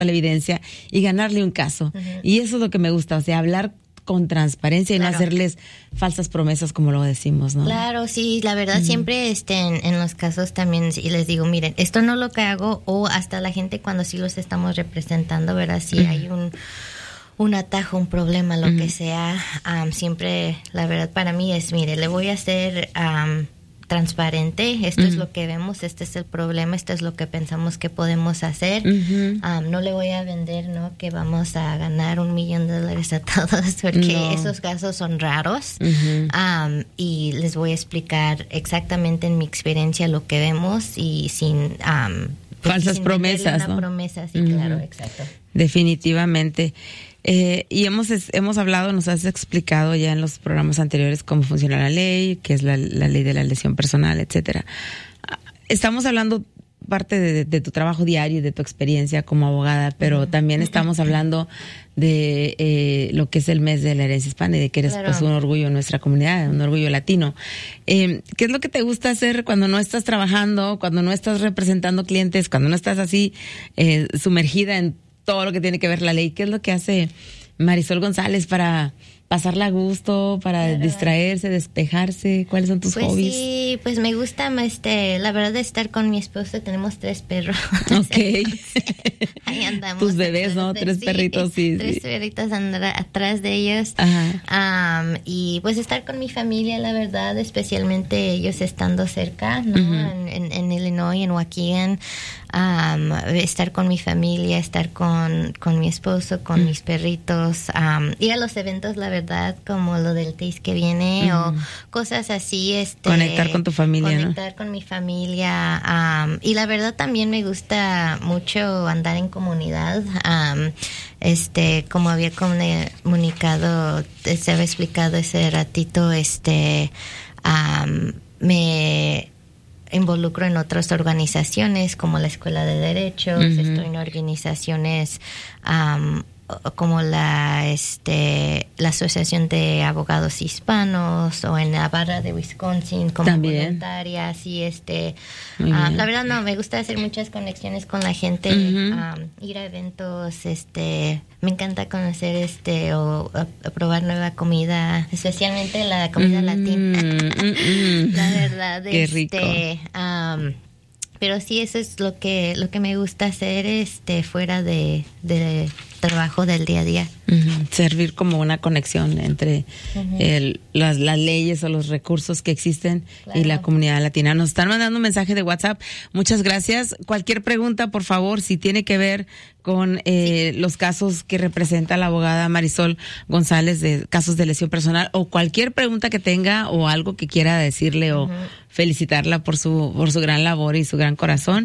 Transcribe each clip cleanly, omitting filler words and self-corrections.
la evidencia y ganarle un caso. Y eso es lo que me gusta, o sea, hablar con transparencia y no hacerles falsas promesas como lo decimos, ¿no? Claro, sí, la verdad siempre en los casos también y les digo, miren, esto no es lo que hago, o hasta la gente cuando sí los estamos representando, ¿verdad? Si hay un atajo, un problema, lo que sea, siempre la verdad para mí es, mire, le voy a hacer transparente, esto es lo que vemos, este es el problema, esto es lo que pensamos que podemos hacer. No le voy a vender, ¿no?, que vamos a ganar $1 millón a todos, porque esos casos son raros. Y les voy a explicar exactamente en mi experiencia lo que vemos y sin falsas promesas, ¿no? Promesa, sí, claro, exacto. Definitivamente. Y hemos hablado, nos has explicado ya en los programas anteriores cómo funciona la ley, qué es la ley de la lesión personal, etcétera. Estamos hablando parte de tu trabajo diario y de tu experiencia como abogada, pero también estamos hablando de lo que es el mes de la herencia hispana y de que eres pues un orgullo en nuestra comunidad, un orgullo latino. ¿Qué es lo que te gusta hacer cuando no estás trabajando, cuando no estás representando clientes, cuando no estás así sumergida en todo lo que tiene que ver la ley? ¿Qué es lo que hace Marisol González para pasarla a gusto, para distraerse, despejarse? ¿Cuáles son tus hobbies? Sí, pues me gusta la verdad de estar con mi esposo. Tenemos 3 perros. Okay. Ahí andamos. Tus bebés, ¿no? 3 perritos, sí. 3 perritos atrás de ellos. Y pues estar con mi familia, la verdad, especialmente ellos estando cerca, ¿no? En Illinois, en Waukegan. Estar con mi familia, estar con mi esposo, con mis perritos, ir a los eventos, la verdad, como lo del TASE que viene, o cosas así, conectar con tu familia, conectar con mi familia, y la verdad también me gusta mucho andar en comunidad, como había comunicado, se había explicado ese ratito, me involucro en otras organizaciones como la Escuela de Derechos, estoy en organizaciones como la Asociación de Abogados Hispanos, o en la Barra de Wisconsin como voluntaria, así la verdad me gusta hacer muchas conexiones con la gente, ir a eventos, me encanta conocer o a probar nueva comida, especialmente la comida latina. La verdad, qué rico. Pero sí, eso es lo que me gusta hacer fuera de trabajo del día a día. Servir como una conexión entre las leyes o los recursos que existen y la comunidad latina. Nos están mandando un mensaje de WhatsApp. Muchas gracias. Cualquier pregunta, por favor, si tiene que ver con los casos que representa la abogada Marisol González, de casos de lesión personal, o cualquier pregunta que tenga o algo que quiera decirle o felicitarla por su gran labor y su gran corazón.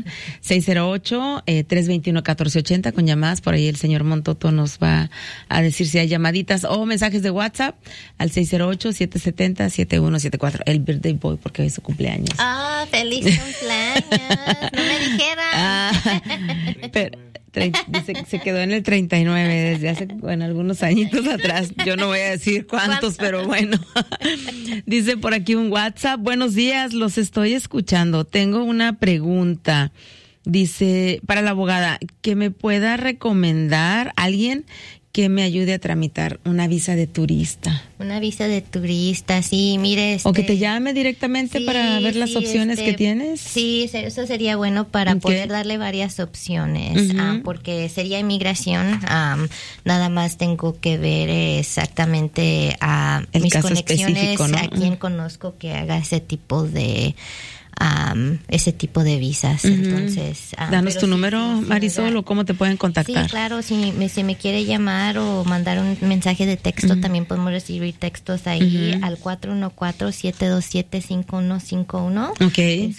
608-321-1480 con llamadas. Por ahí el señor Montoto nos va a decir si hay llamaditas o mensajes de WhatsApp al 608-770-7174. El birthday boy, porque hoy es su cumpleaños. ¡Feliz cumpleaños! No me dijeron. Pero se quedó en el 39 desde hace, algunos añitos atrás. Yo no voy a decir cuántos, pero bueno. Dice por aquí un WhatsApp: buenos días, los estoy escuchando. Tengo una pregunta. Dice, para la abogada, que me pueda recomendar alguien que me ayude a tramitar una visa de turista. Una visa de turista, sí, mire. O que te llame directamente para ver las opciones que tienes. Sí, eso sería bueno para poder darle varias opciones, porque sería inmigración. Nada más tengo que ver exactamente el mis caso conexiones, ¿no? a quién conozco que haga ese tipo de visas. Entonces, danos tu número, Marisol, o cómo te pueden contactar. Sí, claro, si me quiere llamar o mandar un mensaje de texto, también podemos recibir textos ahí al 414-727-5151. Okay. Es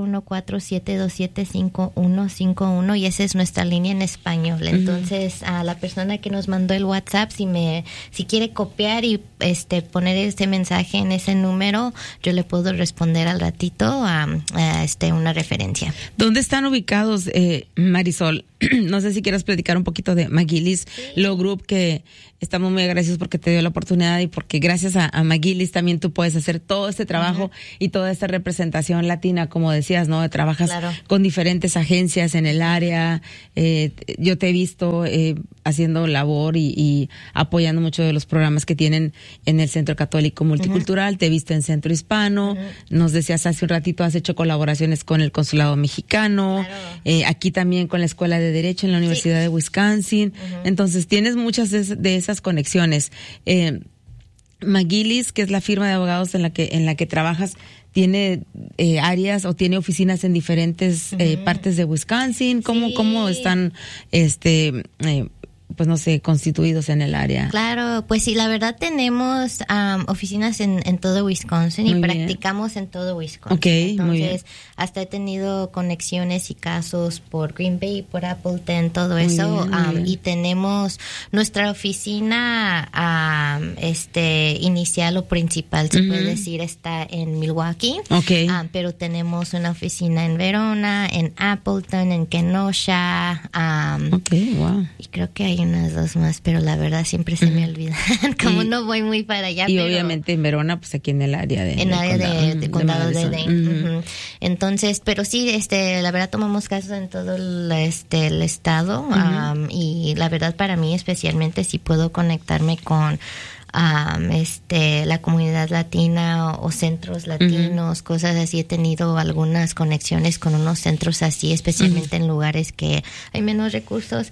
414-727-5151 y esa es nuestra línea en español. Entonces, a la persona que nos mandó el WhatsApp, si quiere copiar y poner ese mensaje en ese número, yo le puedo responder al ratito una referencia. ¿Dónde están ubicados, Marisol? No sé si quieras platicar un poquito de McGillis Law Group, que estamos muy agradecidos porque te dio la oportunidad y porque gracias a McGillis también tú puedes hacer todo este trabajo y toda esta representación latina, como decías, ¿no? Trabajas con diferentes agencias en el área. Yo te he visto haciendo labor y apoyando muchos de los programas que tienen en el Centro Católico Multicultural. Te he visto en Centro Hispano. Nos decías hace un ratito, has hecho colaboraciones con el Consulado Mexicano. Aquí también con la Escuela de Derecho en la Universidad de Wisconsin. Entonces tienes muchas de esas conexiones. McGillis, que es la firma de abogados en la que trabajas, tiene áreas o tiene oficinas en diferentes partes de Wisconsin. ¿Cómo están pues no sé, constituidos en el área? Claro, pues sí, la verdad tenemos oficinas en todo Wisconsin y practicamos en todo Wisconsin. Okay, muy bien. Entonces, hasta he tenido conexiones y casos por Green Bay, por Appleton, todo eso. Y tenemos nuestra oficina inicial o principal, se puede decir, está en Milwaukee. Okay. Pero tenemos una oficina en Verona, en Appleton, en Kenosha. Wow. Y creo que hay unas dos más, pero la verdad siempre se me olvidan. Como no voy muy para allá. Y obviamente en Verona, pues aquí en el área de... En el área de condado de Dane. Entonces, pero sí, la verdad tomamos casos en todo el estado. Y la verdad para mí especialmente si puedo conectarme con la comunidad latina o centros latinos, cosas así. He tenido algunas conexiones con unos centros así, especialmente en lugares que hay menos recursos.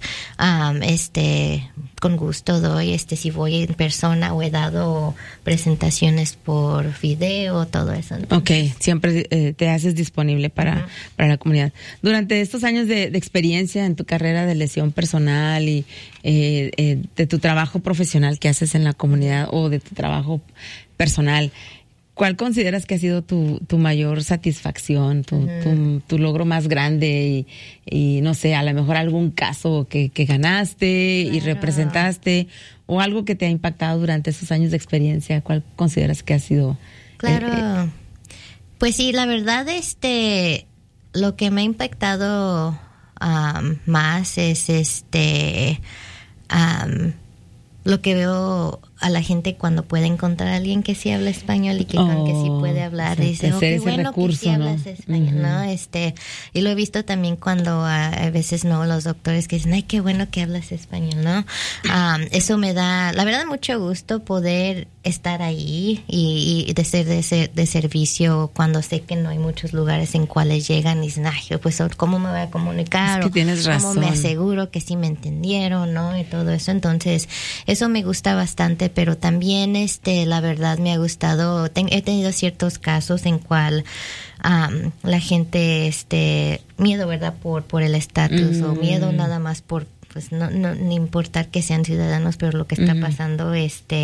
Con gusto doy, si voy en persona o he dado presentaciones por video, todo eso. Okay, siempre te haces disponible para la comunidad. Durante estos años de experiencia en tu carrera de lesión personal y de tu trabajo profesional que haces en la comunidad o de tu trabajo personal, ¿cuál consideras que ha sido tu mayor satisfacción, tu logro más grande y no sé, a lo mejor algún caso que ganaste y representaste o algo que te ha impactado durante esos años de experiencia? ¿Cuál consideras que ha sido? Claro. Pues sí, la verdad, lo que me ha impactado más es lo que veo a la gente cuando puede encontrar a alguien que sí habla español y que sí puede hablar, dice, qué bueno recurso, que sí hablas español, ¿no? Y lo he visto también cuando a veces los doctores que dicen, ay, qué bueno que hablas español, ¿no? Eso me da, la verdad, mucho gusto poder estar ahí y de ser de servicio cuando sé que no hay muchos lugares en cuales llegan y dicen, ay, pues, ¿cómo me voy a comunicar? Es que tienes razón. ¿Cómo me aseguro que sí me entendieron, no? Y todo eso. Entonces, eso me gusta bastante, pero también, la verdad, me ha gustado. He tenido ciertos casos en cual la gente, miedo, ¿verdad? Por el estatus o miedo nada más por, pues, no ni importar que sean ciudadanos, pero lo que está pasando,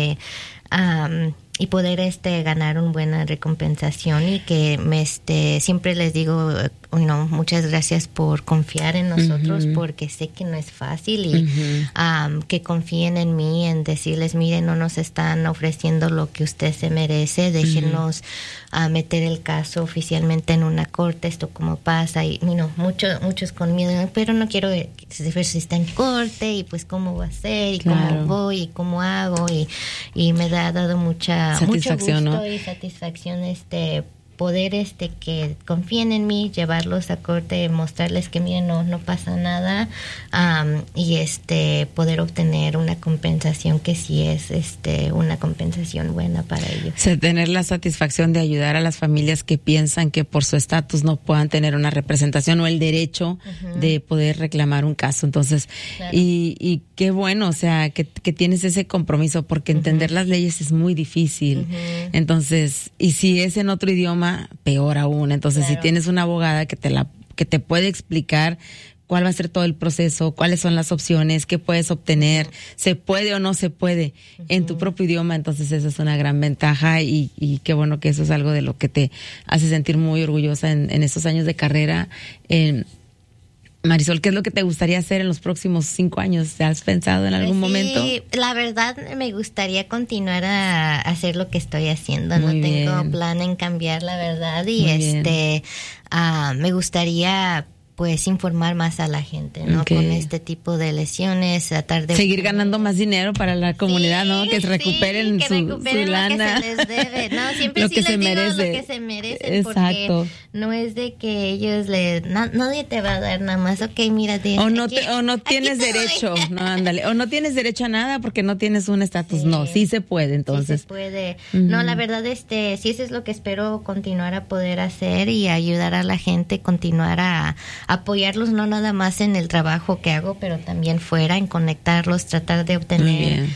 y poder ganar una buena recompensación y que siempre les digo, muchas gracias por confiar en nosotros, porque sé que no es fácil y que confíen en mí, en decirles, miren, no nos están ofreciendo lo que usted se merece, déjenos meter el caso oficialmente en una corte, esto como pasa, y muchos con miedo, pero no quiero ver si está en corte y pues cómo va a ser y cómo voy y cómo hago y me ha dado mucho gusto, ¿no? Y satisfacción poder que confíen en mí, llevarlos a corte, mostrarles que miren, no pasa nada, y poder obtener una compensación que sí es una compensación buena para ellos. O sea, tener la satisfacción de ayudar a las familias que piensan que por su estatus no puedan tener una representación o el derecho de poder reclamar un caso. Entonces, y qué bueno, o sea, que tienes ese compromiso, porque entender las leyes es muy difícil. Entonces, y si es en otro idioma, peor aún. Entonces, si tienes una abogada que te puede explicar cuál va a ser todo el proceso, cuáles son las opciones, qué puedes obtener, se puede o no se puede en tu propio idioma, entonces esa es una gran ventaja y qué bueno que eso es algo de lo que te hace sentir muy orgullosa en estos años de carrera. Marisol, ¿qué es lo que te gustaría hacer en los próximos 5 años? ¿Te has pensado en algún momento? La verdad me gustaría continuar a hacer lo que estoy haciendo. Muy no tengo bien. plan en cambiar, la verdad, y Muy bien. me gustaría pues informar más a la gente, ¿no? Ok. Con este tipo de lesiones, tratar de Seguir ganando más dinero para la comunidad, Sí, ¿no? Que recuperen que su recuperen lana. Lo que se les debe. No, siempre Lo sí que les se digo merece. lo que se merecen. Exacto. Porque no es de que ellos nadie te va a dar nada más. Ok, mira, O no, aquí, o no aquí tienes te doy. derecho, no, ándale. O no tienes derecho a nada porque no tienes un estatus. Sí. No, sí se puede, entonces. Sí se puede. Ujú. No, la verdad, sí, eso es lo que espero continuar a poder hacer y ayudar a la gente, continuar a apoyarlos, no nada más en el trabajo que hago, pero también fuera, en conectarlos, tratar de Muy obtener bien.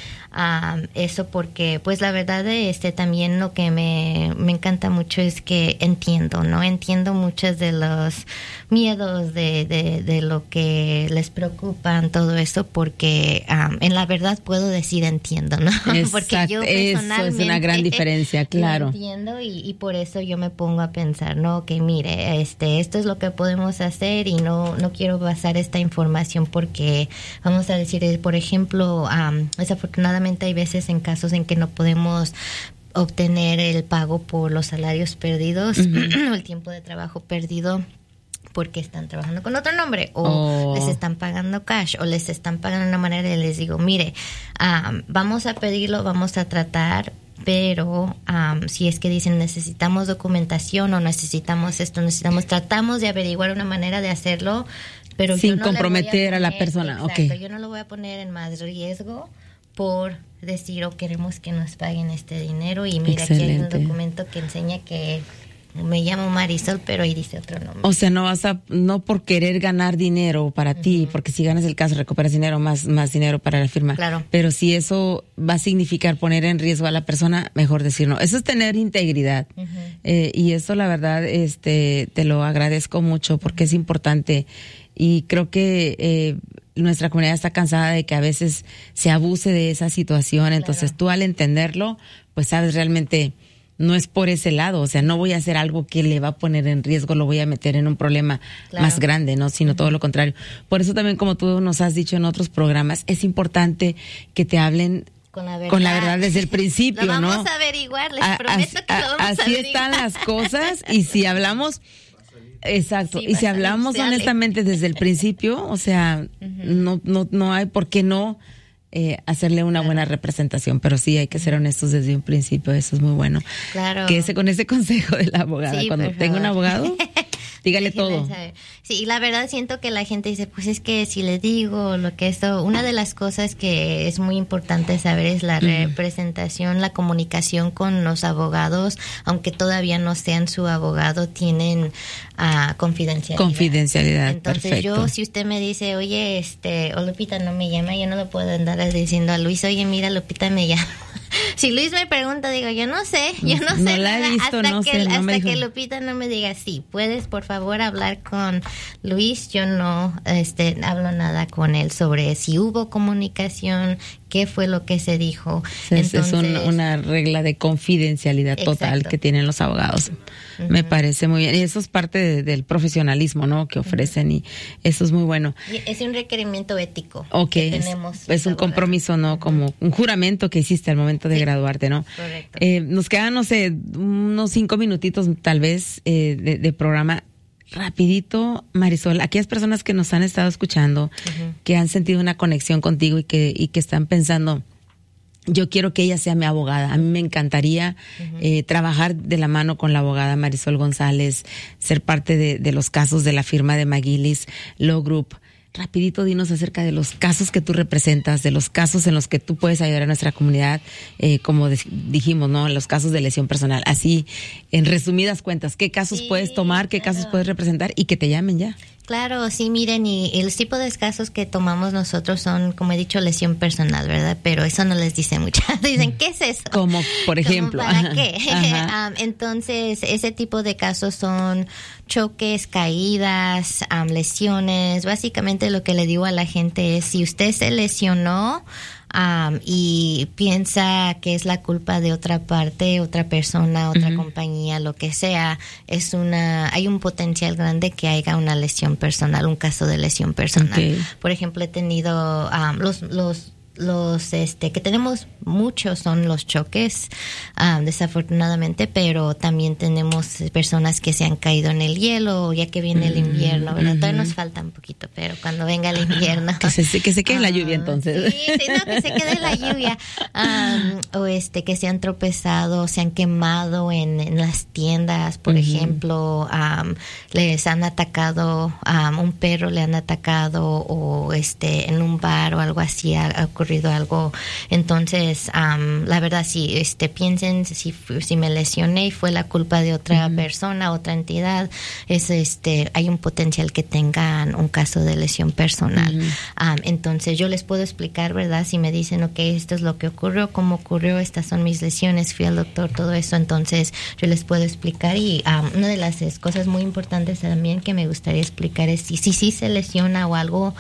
eso, porque pues la verdad también lo que me encanta mucho es que entiendo muchos de los miedos de lo que les preocupan, todo eso, porque en la verdad puedo decir entiendo, ¿no? Porque yo personalmente eso es una gran diferencia, claro. lo entiendo y por eso yo me pongo a pensar, ¿no? Que mire, esto es lo que podemos hacer y no quiero basar esta información porque vamos a decir, por ejemplo, desafortunadamente hay veces en casos en que no podemos obtener el pago por los salarios perdidos o el tiempo de trabajo perdido porque están trabajando con otro nombre o les están pagando cash o les están pagando de una manera y les digo, mire, vamos a pedirlo, vamos a tratar, pero si es que dicen necesitamos documentación o necesitamos esto, tratamos de averiguar una manera de hacerlo, pero sin yo no comprometer a la poner, persona. exacto, Okay. yo no lo voy a poner en más riesgo por decir, queremos que nos paguen este dinero y mira, Excelente. aquí hay un documento que enseña que me llamo Marisol, pero ahí dice otro nombre. O sea, no por querer ganar dinero para ti, porque si ganas el caso recuperas dinero, más dinero para la firma. Claro. Pero si eso va a significar poner en riesgo a la persona, mejor decir no. Eso es tener integridad. Y eso la verdad, te lo agradezco mucho porque es importante. Y creo que nuestra comunidad está cansada de que a veces se abuse de esa situación. Entonces Claro. tú al entenderlo, pues sabes realmente no es por ese lado, o sea, no voy a hacer algo que le va a poner en riesgo, lo voy a meter en un problema Claro. más grande, ¿no? Sino todo lo contrario. Por eso también, como tú nos has dicho en otros programas, es importante que te hablen con la verdad desde el principio, lo ¿no? vamos a averiguar, les prometo que lo vamos a así averiguar. están las cosas y si hablamos... Exacto, Sí, y si hablamos sale. honestamente desde el principio, o sea, no hay por qué no hacerle una buena representación, pero sí hay que ser honestos desde un principio, eso es muy bueno. Claro. Quédese con ese consejo de la abogada. Sí, Cuando por tenga un favor. abogado, dígale Déjenme todo. saber. Sí, y la verdad siento que la gente dice, pues es que si le digo lo que eso, una de las cosas que es muy importante saber es la representación, la comunicación con los abogados, aunque todavía no sean su abogado, tienen confidencialidad. Confidencialidad, Entonces perfecto. si usted me dice, oye, o Lupita no me llama, yo no lo puedo andar diciendo a Luis, oye, mira, Lupita me llama. Si Luis me pregunta, digo, yo no sé No sé la he nada, visto, hasta no que, sé, no me hasta que dijo. Lupita no me diga, sí, puedes por favor hablar con Luis, yo no hablo nada con él sobre si hubo comunicación, qué fue lo que se dijo. Es Entonces, una regla de confidencialidad total Exacto. que tienen los abogados. Me parece muy bien. Y eso es parte del profesionalismo, ¿no? Que ofrecen y eso es muy bueno. es un requerimiento ético Ok, que tenemos. es los un abogados. compromiso, ¿no? Como un juramento que hiciste al momento de Sí, graduarte, ¿no? correcto. Nos quedan, no sé, unos 5 minutitos tal vez de programa. Rapidito, Marisol, aquellas personas que nos han estado escuchando, que han sentido una conexión contigo y que están pensando, yo quiero que ella sea mi abogada. A mí me encantaría trabajar de la mano con la abogada Marisol González, ser parte de los casos de la firma de McGillis Law Group. Rapidito, dinos acerca de los casos que tú representas, de los casos en los que tú puedes ayudar a nuestra comunidad, como dijimos, ¿no? Los casos de lesión personal. Así, en resumidas cuentas, ¿qué casos Sí, puedes tomar, qué casos claro. puedes representar y que te llamen ya? Claro, sí, miren, y el tipo de casos que tomamos nosotros son, como he dicho, lesión personal, ¿verdad? Pero eso no les dice mucho. Dicen, ¿qué es eso? Como, por ejemplo. ¿Para Ajá, qué? ajá. Entonces, ese tipo de casos son choques, caídas, lesiones. Básicamente lo que le digo a la gente es, si usted se lesionó, y piensa que es la culpa de otra parte, otra persona, otra compañía, lo que sea, hay un potencial grande que haya una lesión personal, un caso de lesión personal. Okay. Por ejemplo, he tenido los que tenemos muchos son los choques, desafortunadamente, pero también tenemos personas que se han caído en el hielo, ya que viene el invierno, ¿verdad? Todavía nos falta un poquito, pero cuando venga el invierno que se quede en la lluvia, entonces. Sí, que se quede en la lluvia, o que se han tropezado, se han quemado en las tiendas, por ejemplo, les han atacado, un perro le han atacado, o en un bar o algo así ha ocurrido algo. Entonces, la verdad, sí, piensen si me lesioné y fue la culpa de otra persona, otra entidad, hay un potencial que tengan un caso de lesión personal. Entonces, yo les puedo explicar, ¿verdad? Si me dicen, ok, esto es lo que ocurrió, cómo ocurrió, estas son mis lesiones, fui al doctor, todo eso, entonces yo les puedo explicar. Y una de las cosas muy importantes también que me gustaría explicar es si se lesiona o algo,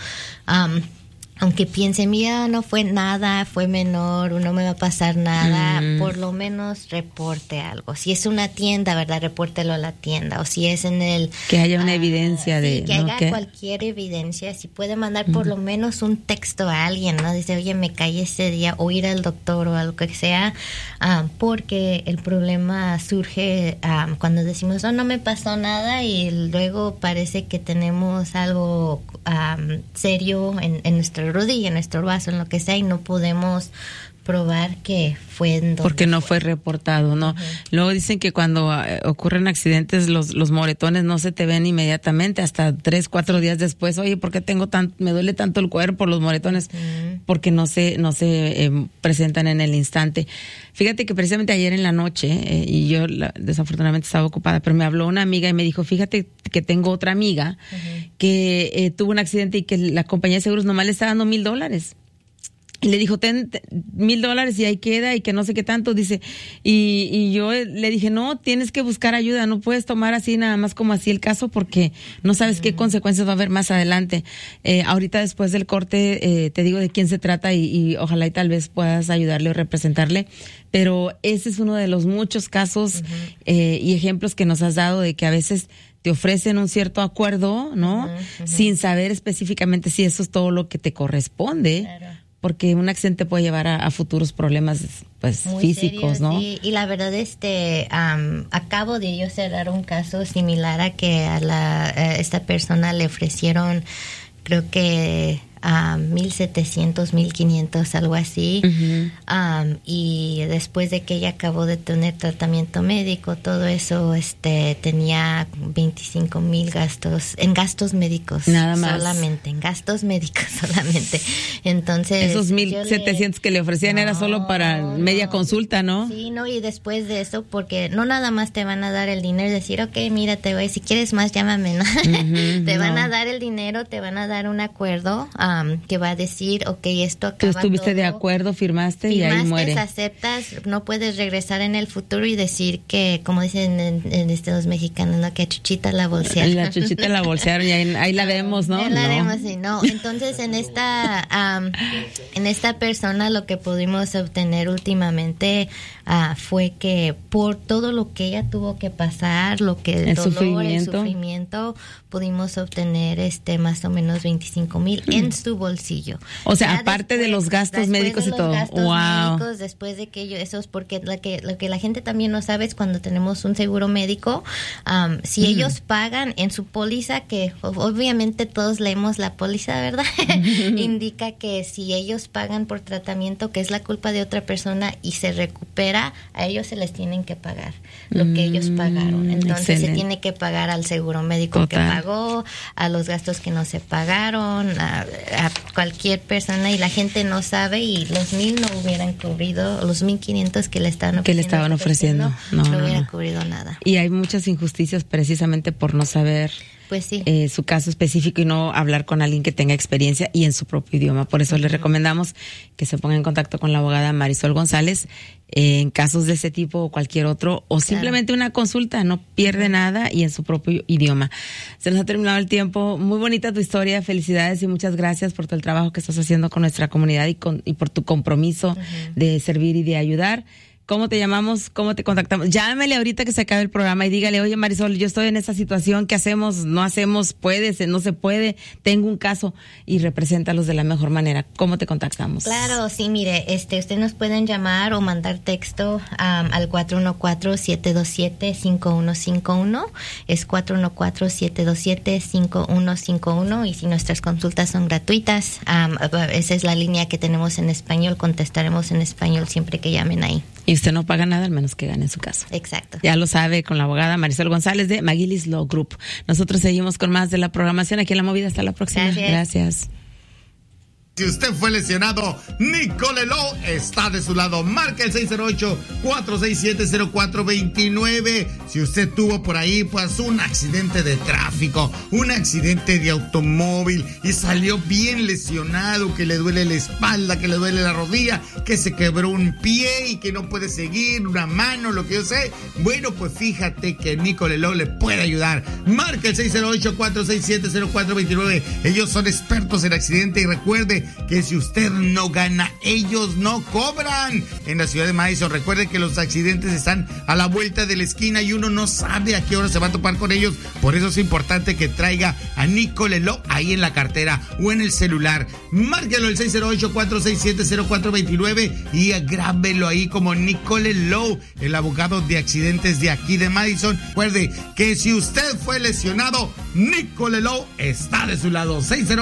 aunque piense, mira, no fue nada, fue menor, no me va a pasar nada, por lo menos reporte algo. Si es una tienda, ¿verdad? Repórtelo a la tienda. O si es en el... Que haya una evidencia de... Sí, que haya cualquier evidencia. Si puede mandar por lo menos un texto a alguien, ¿no? Dice, oye, me caí ese día, o ir al doctor o algo que sea, porque el problema surge cuando decimos, no me pasó nada, y luego parece que tenemos algo serio en nuestra rodilla, en nuestro vaso, en lo que sea, y no podemos probar que fue en porque no fue reportado, ¿no? Luego dicen que cuando ocurren accidentes los moretones no se te ven inmediatamente, hasta 3-4 días después. Oye, ¿por qué me duele tanto el cuerpo, los moretones? Porque no se presentan en el instante. Fíjate que precisamente ayer en la noche, y yo desafortunadamente estaba ocupada, pero me habló una amiga y me dijo, fíjate que tengo otra amiga que tuvo un accidente y que la compañía de seguros nomás le está dando $1,000. Y le dijo, ten $1,000 y ahí queda, y que no sé qué tanto, dice. Y yo le dije, no, tienes que buscar ayuda, no puedes tomar así nada más como así el caso, porque no sabes qué consecuencias va a haber más adelante. Ahorita después del corte te digo de quién se trata, y ojalá y tal vez puedas ayudarle o representarle. Pero ese es uno de los muchos casos y ejemplos que nos has dado de que a veces te ofrecen un cierto acuerdo, ¿no? Sin saber específicamente si eso es todo lo que te corresponde. Claro. Porque un accidente puede llevar a futuros problemas, pues, muy físicos, serios, ¿no? Sí. Y la verdad, acabo de yo cerrar un caso similar a que esta persona le ofrecieron, creo que a 1,700, 1,500, algo así. Y después de que ella acabó de tener tratamiento médico, todo eso, tenía 25,000 en gastos médicos. Nada más. Solamente, en gastos médicos solamente. Entonces, esos 1,700 que le ofrecían era solo para media consulta, ¿no? Sí, no, y después de eso, porque no nada más te van a dar el dinero y decir, ok, mira, si quieres más, llámame, ¿no? Te van a dar el dinero, te van a dar un acuerdo, que va a decir, ok, esto acaba. Tú estuviste todo. De acuerdo, firmaste y ahí muere. Aceptas, no puedes regresar en el futuro y decir que, como dicen en los mexicanos, ¿no? Que a Chuchita la bolsearon. La Chuchita la bolsearon y ahí la vemos, ¿no? La vemos, sí, no. Entonces, en esta persona lo que pudimos obtener últimamente fue que por todo lo que ella tuvo que pasar, el dolor, el sufrimiento, pudimos obtener más o menos 25,000 en su bolsillo. O sea, ya aparte de los gastos médicos y todo. Médicos, después de que eso es porque lo que la gente también no sabe es cuando tenemos un seguro médico, si ellos pagan en su póliza, que obviamente todos leemos la póliza, ¿verdad? Indica que si ellos pagan por tratamiento que es la culpa de otra persona y se recupera, a ellos se les tienen que pagar lo que ellos pagaron. Entonces excelente. Se tiene que pagar al seguro médico Total. Que pagó, a los gastos que no se pagaron, a cualquier persona, y la gente no sabe, y los 1,000 no hubieran cubrido, los 1,500 que le estaban ofreciendo no hubieran cubrido nada. Y hay muchas injusticias precisamente por no saber Pues sí. Su caso específico y no hablar con alguien que tenga experiencia y en su propio idioma. Por eso les recomendamos que se pongan en contacto con la abogada Marisol González en casos de ese tipo o cualquier otro, o simplemente una consulta, no pierde nada y en su propio idioma. Se nos ha terminado el tiempo. Muy bonita tu historia, felicidades y muchas gracias por todo el trabajo que estás haciendo con nuestra comunidad y por tu compromiso de servir y de ayudar. ¿Cómo te llamamos? ¿Cómo te contactamos? Llámele ahorita que se acabe el programa y dígale, oye Marisol, yo estoy en esta situación, ¿qué hacemos? ¿No hacemos? ¿Puede? ¿No se puede? Tengo un caso, y represéntalos de la mejor manera. ¿Cómo te contactamos? Claro, sí, mire, ustedes nos pueden llamar o mandar texto al 414-727-5151. Es 414-727-5151, y si nuestras consultas son gratuitas, esa es la línea que tenemos en español, contestaremos en español siempre que llamen ahí. Y usted no paga nada al menos que gane en su caso. Exacto. Ya lo sabe, con la abogada Marisol González de McGillis Law Group. Nosotros seguimos con más de la programación aquí en La Movida. Hasta la próxima. Gracias. Si usted fue lesionado, Nicole Law está de su lado. Marca el 608-467-0429. Si usted tuvo por ahí pues un accidente de tráfico, un accidente de automóvil y salió bien lesionado, que le duele la espalda, que le duele la rodilla, que se quebró un pie y que no puede seguir, una mano, lo que yo sé, bueno, pues fíjate que Nicole Law le puede ayudar. Marca el 608-467-0429. Ellos son expertos en accidente y recuerde que si usted no gana, ellos no cobran. En la ciudad de Madison, recuerde que los accidentes están a la vuelta de la esquina y uno no sabe a qué hora se va a topar con ellos. Por eso es importante que traiga a Nicole Law ahí en la cartera o en el celular. Márquelo el 608-467-0429 y grábelo ahí como Nicole Law, el abogado de accidentes de aquí de Madison. Recuerde que si usted fue lesionado, Nicole Law está de su lado.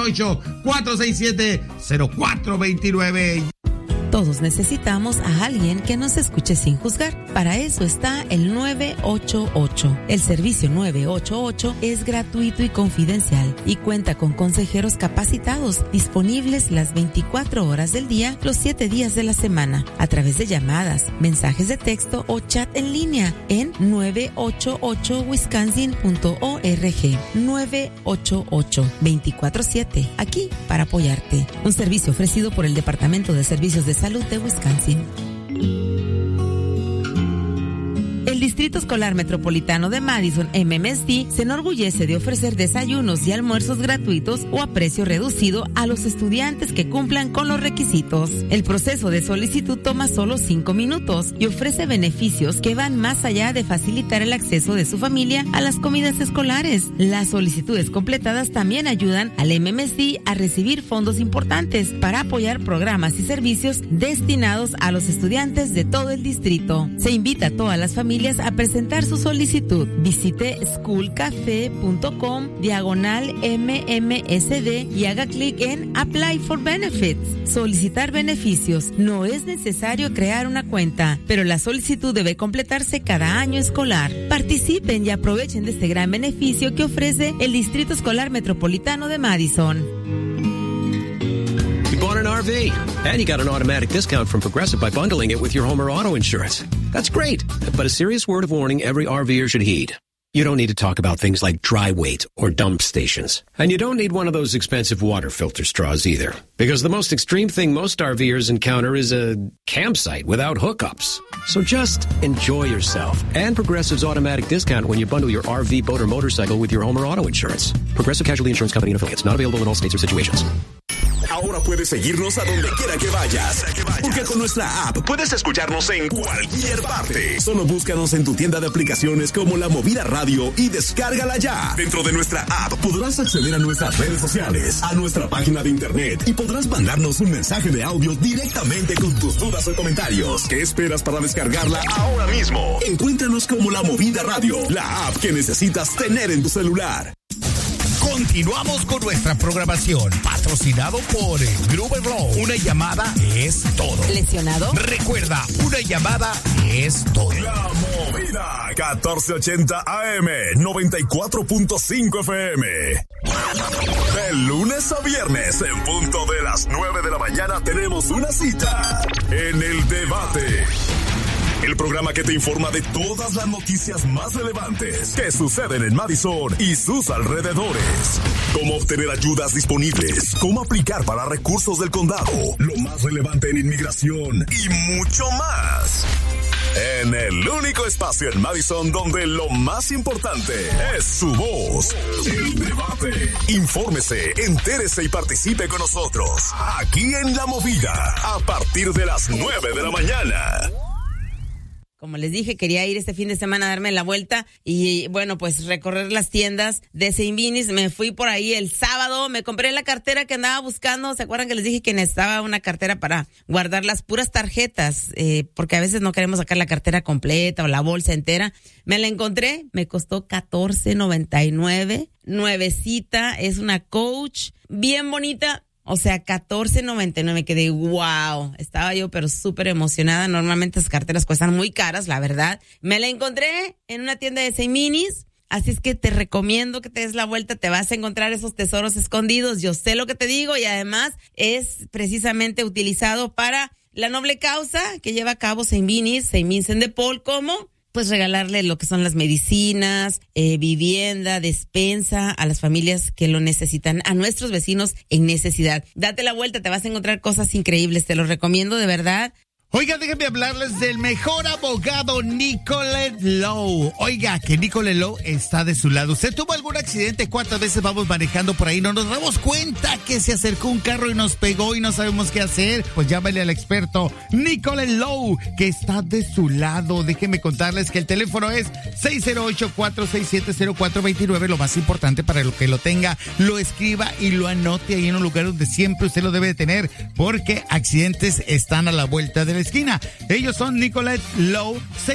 608-467-0429. Todos necesitamos a alguien que nos escuche sin juzgar. Para eso está el 988. El servicio 988 es gratuito y confidencial y cuenta con consejeros capacitados disponibles las 24 horas del día, los 7 días de la semana, a través de llamadas, mensajes de texto o chat en línea en 988wisconsin.org. 988 24/7, aquí para apoyarte. Un servicio ofrecido por el Departamento de Servicios de Salud de Wisconsin. El Distrito Escolar Metropolitano de Madison, MMSD, se enorgullece de ofrecer desayunos y almuerzos gratuitos o a precio reducido a los estudiantes que cumplan con los requisitos. El proceso de solicitud toma solo 5 minutos y ofrece beneficios que van más allá de facilitar el acceso de su familia a las comidas escolares. Las solicitudes completadas también ayudan al MMSD a recibir fondos importantes para apoyar programas y servicios destinados a los estudiantes de todo el distrito. Se invita a todas las familias a presentar su solicitud. Visite schoolcafe.com/MMSD y haga clic en Apply for Benefits. Solicitar beneficios. No es necesario crear una cuenta, pero la solicitud debe completarse cada año escolar. Participen y aprovechen de este gran beneficio que ofrece el Distrito Escolar Metropolitano de Madison. You bought an RV, and you got an automatic discount from Progressive by bundling it with your home or auto insurance. That's great, but a serious word of warning every RVer should heed. You don't need to talk about things like dry weight or dump stations. And you don't need one of those expensive water filter straws either. Because the most extreme thing most RVers encounter is a campsite without hookups. So just enjoy yourself. And Progressive's automatic discount when you bundle your RV, boat, or motorcycle with your home or auto insurance. Progressive Casualty Insurance Company and Affiliates. Not available in all states or situations. Ahora puedes seguirnos a donde quiera que vayas. Porque con nuestra app puedes escucharnos en cualquier parte. Solo búscanos en tu tienda de aplicaciones como La Movida Radio y descárgala ya. Dentro de nuestra app podrás acceder a nuestras redes sociales, a nuestra página de internet y podrás mandarnos un mensaje de audio directamente con tus dudas o comentarios. ¿Qué esperas para descargarla ahora mismo? Encuéntranos como La Movida Radio, la app que necesitas tener en tu celular. Continuamos con nuestra programación, patrocinado por Gruber Law. Una llamada es todo. ¿Lesionado? Recuerda, una llamada es todo. La Movida, 1480 AM, 94.5 FM. De lunes a viernes, en punto de las 9 de la mañana, tenemos una cita en El Debate. el programa que te informa de todas las noticias más relevantes que suceden en Madison y sus alrededores. Cómo obtener ayudas disponibles, cómo aplicar para recursos del condado, lo más relevante en inmigración y mucho más. En el único espacio en Madison donde lo más importante es su voz, el debate. Infórmese, entérese y participe con nosotros aquí en La Movida a partir de las 9 de la mañana. Como les dije, quería ir este fin de semana a darme la vuelta y, bueno, pues recorrer las tiendas de St. Vinny's. Me fui por ahí el sábado, me compré la cartera que andaba buscando. ¿Se acuerdan que les dije que necesitaba una cartera para guardar las puras tarjetas? Porque a veces no queremos sacar la cartera completa o la bolsa entera. Me la encontré, me costó $14.99, nuevecita, es una Coach, bien bonita. O sea, $14.99, quedé wow, estaba yo pero súper emocionada. Normalmente las carteras cuestan muy caras, la verdad. Me la encontré en una tienda de St. Vinny's, así es que te recomiendo que te des la vuelta, te vas a encontrar esos tesoros escondidos. Yo sé lo que te digo y además es precisamente utilizado para la noble causa que lleva a cabo St. Vinny's, St. Vincent de Paul, como pues regalarle lo que son las medicinas, vivienda, despensa a las familias que lo necesitan, a nuestros vecinos en necesidad. Date la vuelta, te vas a encontrar cosas increíbles, te lo recomiendo de verdad. Oiga, déjenme hablarles del mejor abogado, Nicolette Lowe. Oiga, que Nicolette Lowe está de su lado. ¿Usted tuvo algún accidente? ¿Cuántas veces vamos manejando por ahí? ¿No nos damos cuenta que se acercó un carro y nos pegó y no sabemos qué hacer? Pues llámale al experto Nicolette Lowe, que está de su lado. Déjenme contarles que el teléfono es 608-467-0429. Lo más importante para lo que lo tenga, lo escriba y lo anote ahí en un lugar donde siempre usted lo debe de tener, porque accidentes están a la vuelta de la esquina. Ellos son Nicolette Lowe,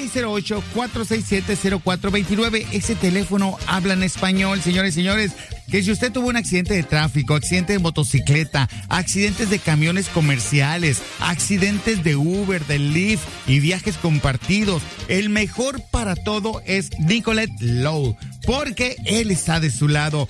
608-467-0429. Ese teléfono habla en español, señores y señores. Que si usted tuvo un accidente de tráfico, accidente de motocicleta, accidentes de camiones comerciales, accidentes de Uber, de Lyft y viajes compartidos, el mejor para todo es Nicolette Lowe, porque él está de su lado.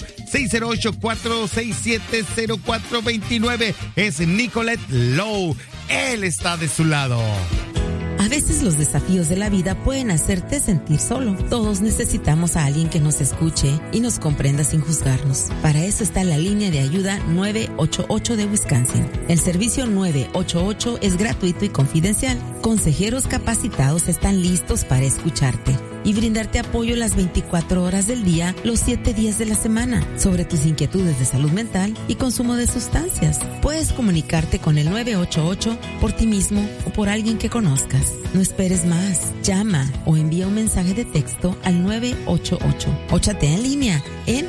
608-467-0429 es Nicolette Lowe. Él está de su lado. A veces los desafíos de la vida pueden hacerte sentir solo. Todos necesitamos a alguien que nos escuche y nos comprenda sin juzgarnos. Para eso está la línea de ayuda 988 de Wisconsin. El servicio 988 es gratuito y confidencial. Consejeros capacitados están listos para escucharte y brindarte apoyo las 24 horas del día, los 7 días de la semana, sobre tus inquietudes de salud mental y consumo de sustancias. Puedes comunicarte con el 988 por ti mismo o por alguien que conozcas. No esperes más. Llama o envía un mensaje de texto al 988 o chatea en línea en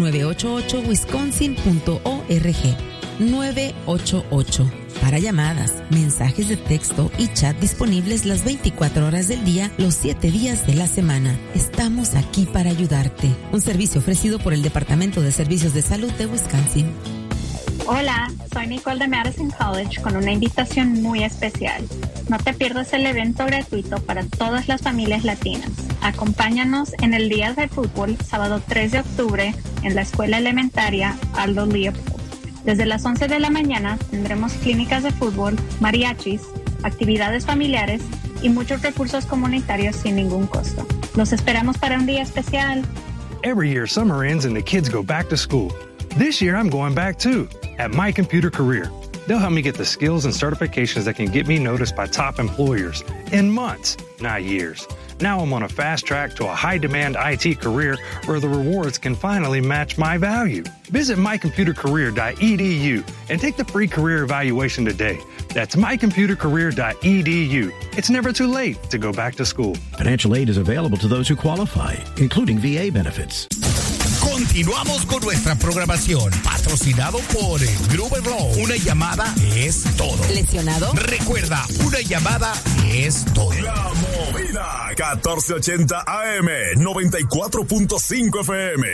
988wisconsin.org. 988. Para llamadas, mensajes de texto y chat disponibles las 24 horas del día, los 7 días de la semana. Estamos aquí para ayudarte. Un servicio ofrecido por el Departamento de Servicios de Salud de Wisconsin. Hola, soy Nicole de Madison College con una invitación muy especial. No te pierdas el evento gratuito para todas las familias latinas. Acompáñanos en el Día de Fútbol, sábado 3 de octubre, en la Escuela Elementaria Aldo Leopold. Desde las 11 de la mañana tendremos clínicas de fútbol, mariachis, actividades familiares y muchos recursos comunitarios sin ningún costo. Los esperamos para un día especial. Every year summer ends and the kids go back to school. This year I'm going back too, at My Computer Career. They'll help me get the skills and certifications that can get me noticed by top employers in months, not years. Now I'm on a fast track to a high-demand IT career where the rewards can finally match my value. Visit mycomputercareer.edu and take the free career evaluation today. That's mycomputercareer.edu. It's never too late to go back to school. Financial aid is available to those who qualify, including VA benefits. Continuamos con nuestra programación, patrocinado por Gruber Law. Una llamada es todo. ¿Lesionado? Recuerda, una llamada es todo. La Movida, 1480 AM, 94.5 FM.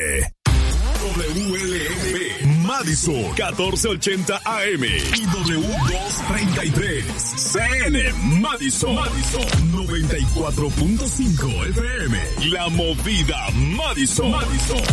WLMP, Madison, 1480 AM y W233, CN, Madison, 94.5 FM. La Movida, Madison.